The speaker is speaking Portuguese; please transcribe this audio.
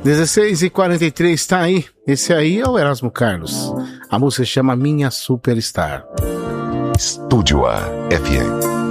16h43, tá aí. Esse aí é o Erasmo Carlos. A música chama Minha Superstar. Estúdio A FM.